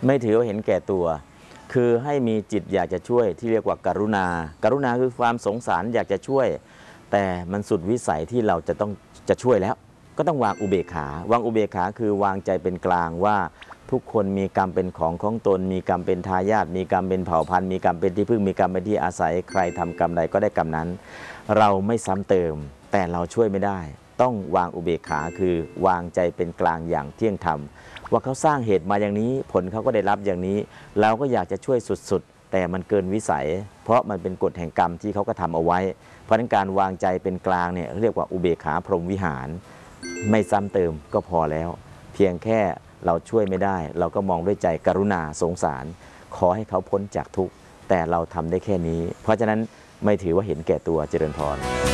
ไม่ถือว่าเห็นแก่ตัวคือให้มีจิตอยากจะช่วยที่เรียกว่าการุณากรุณาคือความสงสารอยากจะช่วยแต่มันสุดวิสัยที่เราจะช่วยแล้วก็ต้องวางอุเบกขาวางอุเบกขาคือวางใจเป็นกลางว่าทุกคนมีกรรมเป็นของตนมีกรรมเป็นทายาทมีกรรมเป็นเผ่าพันธุ์มีกรรมเป็นที่พึ่งมีกรรมเป็นที่อาศัยใครทำกรรมใดก็ได้กรรมนั้นเราไม่ซ้ำเติมแต่เราช่วยไม่ได้ต้องวางอุเบกขาคือวางใจเป็นกลางอย่างเที่ยงธรรมว่าเขาสร้างเหตุมาอย่างนี้ผลเขาก็ได้รับอย่างนี้เราก็อยากจะช่วยสุดๆแต่มันเกินวิสัยเพราะมันเป็นกฎแห่งกรรมที่เขาก็ทำเอาไว้เพราะฉะนั้นการวางใจเป็นกลางเนี่ยเรียกว่าอุเบกขาพรหมวิหารไม่ซ้ำเติมก็พอแล้วเพียงแค่เราช่วยไม่ได้เราก็มองด้วยใจกรุณาสงสารขอให้เขาพ้นจากทุกข์แต่เราทำได้แค่นี้เพราะฉะนั้นไม่ถือว่าเห็นแก่ตัวเจริญพร